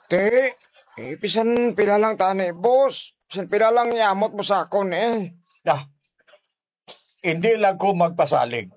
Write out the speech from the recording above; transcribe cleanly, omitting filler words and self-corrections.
Te, pisan pila lang tani, boss. Pisan pila lang iamot mo sa akon eh. Dah, hindi lang ko magpasalig.